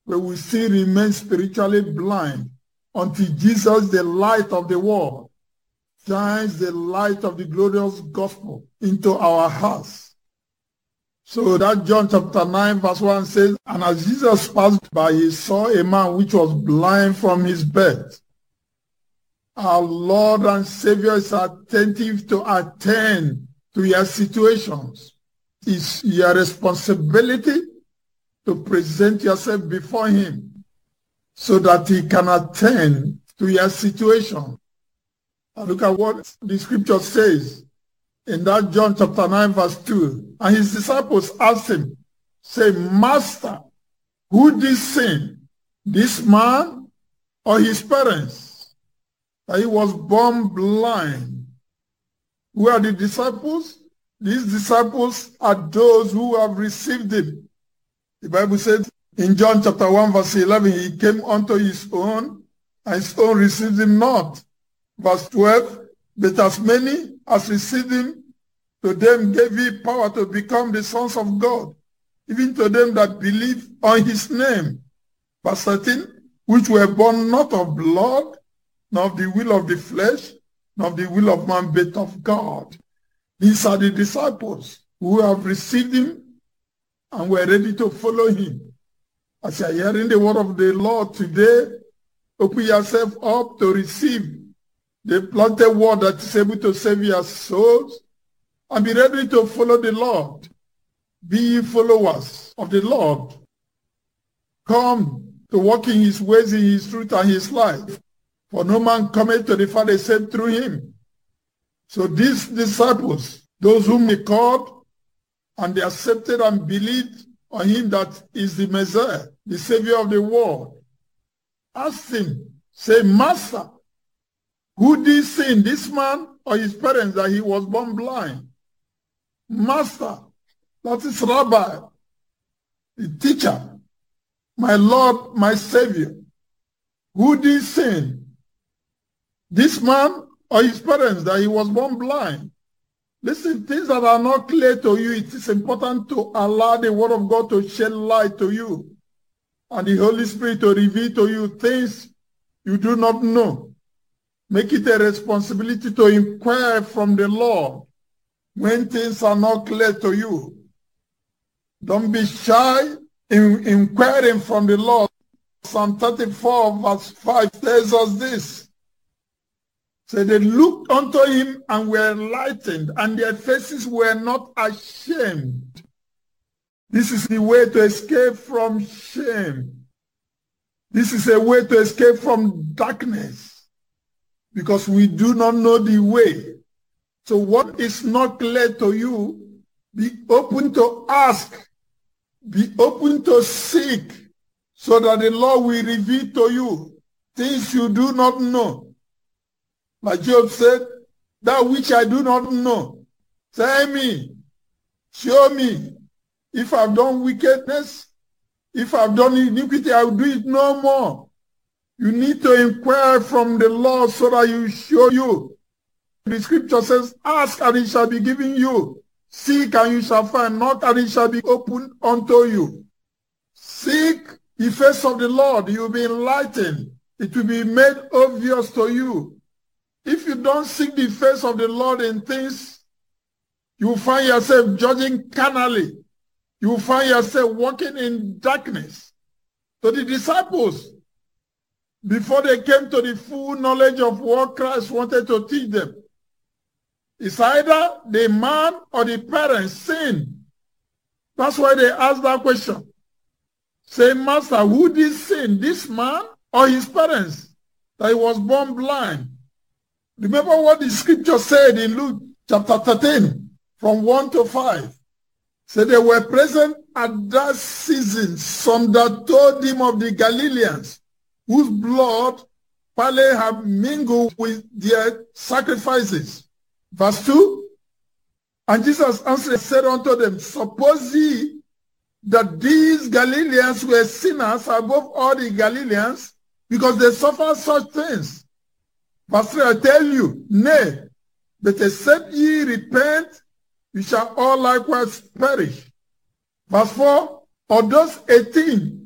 we will still remain spiritually blind until Jesus, the light of the world, shines the light of the glorious gospel into our hearts. So that John chapter 9 verse 1 says, and as Jesus passed by, he saw a man which was blind from his birth. Our Lord and Savior is attentive to attend to your situations. It's your responsibility to present yourself before him so that he can attend to your situation. And look at what the scripture says in that John chapter 9 verse 2. And his disciples asked him, say, Master, who did sin, this man or his parents, that he was born blind? Who are the disciples? These disciples are those who have received him. The Bible says in John chapter 1 verse 11, he came unto his own, and his own received him not. Verse 12, but as many as received him, to them gave he power to become the sons of God, even to them that believe on his name. Verse 13, which were born not of blood, nor of the will of the flesh, nor of the will of man, but of God. These are the disciples who have received him and were ready to follow him. As you are hearing the word of the Lord today, open yourself up to receive the planted word that is able to save your souls, and be ready to follow the Lord. Be ye followers of the Lord. Come to walk in his ways, in his truth, and his life. For no man cometh to the Father except through him. So these disciples, those whom he called, and they accepted and believed on him that is the Messiah, the Savior of the world, asked him, say, Master, who did sin, this man or his parents, that he was born blind? Master, that is Rabbi, the teacher, my Lord, my Savior. Who did sin, this man or his parents, that he was born blind? Listen, things that are not clear to you, it is important to allow the word of God to shed light to you, and the Holy Spirit to reveal to you things you do not know. Make it a responsibility to inquire from the Lord when things are not clear to you. Don't be shy in inquiring from the Lord. Psalm 34 verse 5 tells us this. So they looked unto him and were enlightened, and their faces were not ashamed. This is the way to escape from shame. This is a way to escape from darkness, because we do not know the way. So what is not clear to you, be open to ask, be open to seek, so that the Lord will reveal to you things you do not know. Like Job said, that which I do not know, tell me, show me. If I've done wickedness, if I've done iniquity, I will do it no more. You need to inquire from the Lord so that he will show you. The scripture says, ask and it shall be given you. Seek and you shall find. Knock and it shall be opened unto you. Seek the face of the Lord. You will be enlightened. It will be made obvious to you. If you don't seek the face of the Lord in things, you will find yourself judging carnally. You will find yourself walking in darkness. To the disciples, before they came to the full knowledge of what Christ wanted to teach them, it's either the man or the parents sin. That's why they asked that question. Say, Master, who did sin, this man or his parents, that he was born blind? Remember what the scripture said in Luke chapter 13, from 1 to 5. So they were present at that season, some that told him of the Galileans, whose blood Pilate had mingled with their sacrifices. Verse 2, and Jesus answered and said unto them, suppose ye that these Galileans were sinners above all the Galileans, because they suffered such things? Verse 3, I tell you, nay, but except ye repent, you shall all likewise perish. Verse 4, or those 18